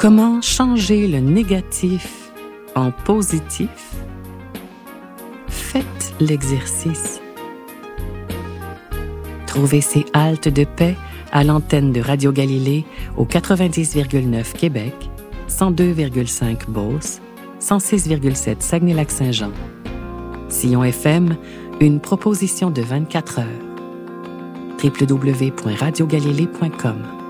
Comment changer le négatif en positif? Faites l'exercice. Trouvez ces haltes de paix à l'antenne de Radio Galilée au 90,9 Québec, 102,5 Beauce, 106,7 Saguenay-Lac-Saint-Jean. Sillon FM, une proposition de 24 heures. www.radiogalilée.com